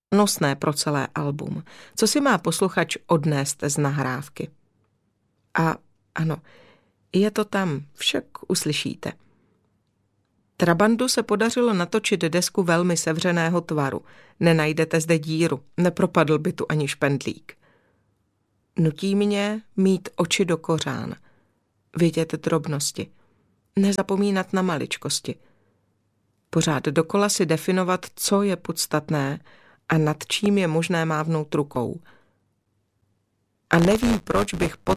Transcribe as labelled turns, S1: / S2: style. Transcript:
S1: nosné pro celé album. Co si má posluchač odnést z nahrávky? A ano, je to tam, však uslyšíte. Trabandu se podařilo natočit desku velmi sevřeného tvaru. Nenajdete zde díru, nepropadl by tu ani špendlík. Nutí mě mít oči do kořán, vidět drobnosti, nezapomínat na maličkosti. Pořád dokola si definovat, co je podstatné a nad čím je možné mávnout rukou. A nevím, proč bych pod